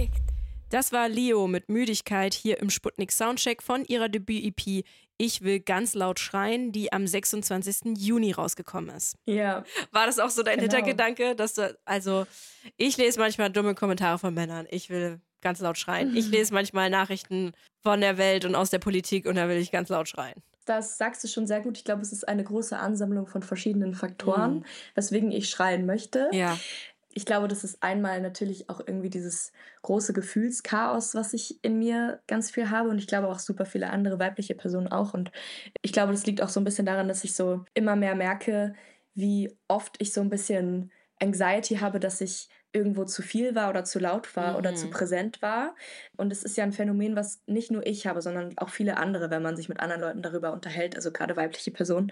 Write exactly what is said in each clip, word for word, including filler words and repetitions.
Das war Leo mit Müdigkeit hier im Sputnik Soundcheck von ihrer Debüt-E P Ich will ganz laut schreien, die am sechsundzwanzigsten Juni rausgekommen ist. Ja. War das auch so dein Genau. Hintergedanke, dass du, also ich lese manchmal dumme Kommentare von Männern, ich will ganz laut schreien. Ich lese manchmal Nachrichten von der Welt und aus der Politik und da will ich ganz laut schreien. Das sagst du schon sehr gut. Ich glaube, es ist eine große Ansammlung von verschiedenen Faktoren, mhm. weswegen ich schreien möchte. Ja. Ich glaube, das ist einmal natürlich auch irgendwie dieses große Gefühlschaos, was ich in mir ganz viel habe. Und ich glaube auch super viele andere weibliche Personen auch. Und ich glaube, das liegt auch so ein bisschen daran, dass ich so immer mehr merke, wie oft ich so ein bisschen Anxiety habe, dass ich irgendwo zu viel war oder zu laut war mhm. oder zu präsent war. Und es ist ja ein Phänomen, was nicht nur ich habe, sondern auch viele andere, wenn man sich mit anderen Leuten darüber unterhält, also gerade weibliche Personen.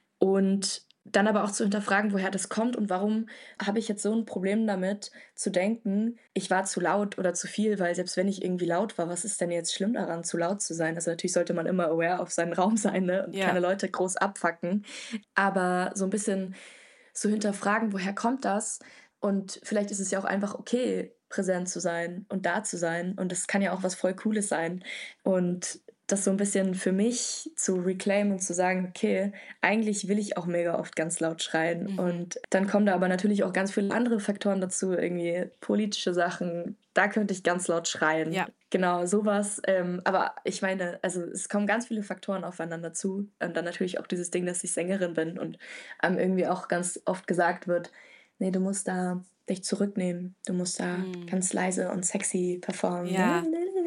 Und dann aber auch zu hinterfragen, woher das kommt und warum habe ich jetzt so ein Problem damit, zu denken, ich war zu laut oder zu viel, weil selbst wenn ich irgendwie laut war, was ist denn jetzt schlimm daran, zu laut zu sein? Also natürlich sollte man immer aware auf seinen Raum sein, ne? Und ja. keine Leute groß abfacken. Aber so ein bisschen zu hinterfragen, woher kommt das? Und vielleicht ist es ja auch einfach okay, präsent zu sein und da zu sein. Und das kann ja auch was voll Cooles sein. Und das so ein bisschen für mich zu reclaimen und zu sagen, okay, eigentlich will ich auch mega oft ganz laut schreien. Mhm. Und dann kommen da aber natürlich auch ganz viele andere Faktoren dazu, irgendwie politische Sachen. Da könnte ich ganz laut schreien. Ja. Genau, sowas. Ähm, aber ich meine, also es kommen ganz viele Faktoren aufeinander zu. Und dann natürlich auch dieses Ding, dass ich Sängerin bin und ähm, irgendwie auch ganz oft gesagt wird, nee, du musst da dich zurücknehmen. Du musst da mhm. ganz leise und sexy performen. Ja.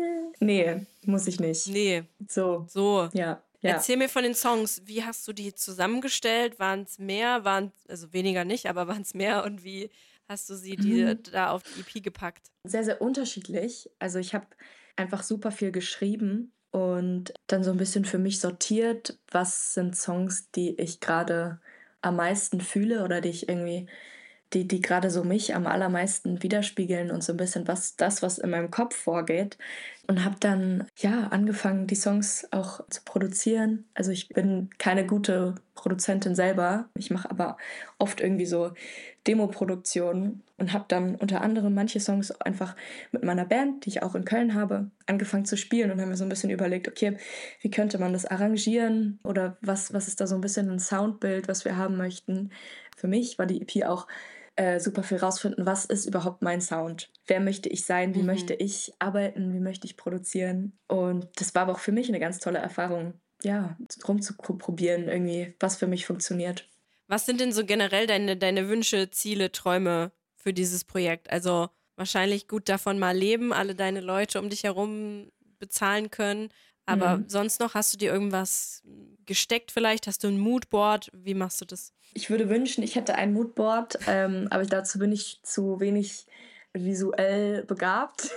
Nee, muss ich nicht. Nee. So. So. Ja. ja. Erzähl mir von den Songs. Wie hast du die zusammengestellt? Waren es mehr? Waren, also weniger nicht, aber waren es mehr? Und wie hast du sie die, mhm. da auf die E P gepackt? Sehr, sehr unterschiedlich. Also ich habe einfach super viel geschrieben und dann so ein bisschen für mich sortiert, was sind Songs, die ich gerade am meisten fühle oder die ich irgendwie... die, die gerade so mich am allermeisten widerspiegeln und so ein bisschen was das, was in meinem Kopf vorgeht. Und habe dann, ja, angefangen, die Songs auch zu produzieren. Also ich bin keine gute Produzentin selber. Ich mache aber oft irgendwie so Demo-Produktionen und habe dann unter anderem manche Songs einfach mit meiner Band, die ich auch in Köln habe, angefangen zu spielen und haben mir so ein bisschen überlegt, okay, wie könnte man das arrangieren oder was, was ist da so ein bisschen ein Soundbild, was wir haben möchten. Für mich war die E P auch Äh, super viel rausfinden, was ist überhaupt mein Sound? Wer möchte ich sein? Wie mhm. möchte ich arbeiten? Wie möchte ich produzieren? Und das war aber auch für mich eine ganz tolle Erfahrung, ja, rumzuprobieren irgendwie, was für mich funktioniert. Was sind denn so generell deine, deine Wünsche, Ziele, Träume für dieses Projekt? Also wahrscheinlich gut davon mal leben, alle deine Leute um dich herum bezahlen können. Aber mhm. sonst noch, hast du dir irgendwas gesteckt vielleicht? Hast du ein Moodboard? Wie machst du das? Ich würde wünschen, ich hätte ein Moodboard, ähm, aber dazu bin ich zu wenig visuell begabt.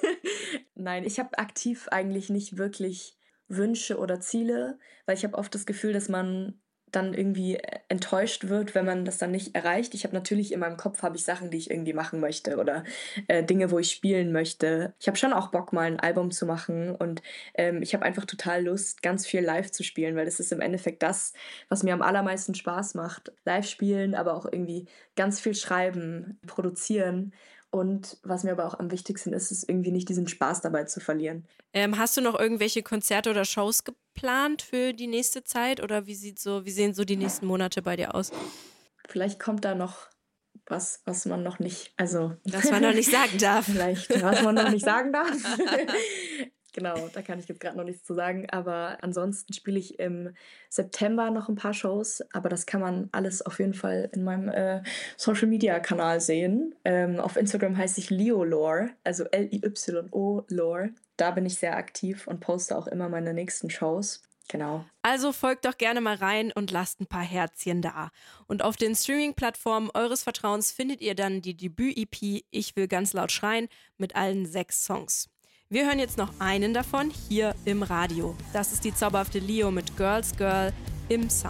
Nein, ich habe aktiv eigentlich nicht wirklich Wünsche oder Ziele, weil ich habe oft das Gefühl, dass man dann irgendwie enttäuscht wird, wenn man das dann nicht erreicht. Ich habe natürlich in meinem Kopf habe ich Sachen, die ich irgendwie machen möchte oder äh, Dinge, wo ich spielen möchte. Ich habe schon auch Bock, mal ein Album zu machen und ähm, ich habe einfach total Lust, ganz viel live zu spielen, weil das ist im Endeffekt das, was mir am allermeisten Spaß macht. Live spielen, aber auch irgendwie ganz viel schreiben, produzieren. Und was mir aber auch am wichtigsten ist, ist irgendwie nicht diesen Spaß dabei zu verlieren. Ähm, hast du noch irgendwelche Konzerte oder Shows geplant für die nächste Zeit? Oder wie, sieht so, wie sehen so die nächsten Monate bei dir aus? Vielleicht kommt da noch was, was man noch nicht, also... Was man noch nicht sagen darf. Vielleicht, was man noch nicht sagen darf. Genau, da kann ich jetzt gerade noch nichts zu sagen. Aber ansonsten spiele ich im September noch ein paar Shows. Aber das kann man alles auf jeden Fall in meinem äh, Social-Media-Kanal sehen. Ähm, auf Instagram heiße ich Leolore, also L I Y O Lore. Da bin ich sehr aktiv und poste auch immer meine nächsten Shows. Genau. Also folgt doch gerne mal rein und lasst ein paar Herzchen da. Und auf den Streaming-Plattformen eures Vertrauens findet ihr dann die Debüt-E P Ich will ganz laut schreien mit allen sechs Songs. Wir hören jetzt noch einen davon hier im Radio. Das ist die zauberhafte Leo mit Girls Girl im Sound.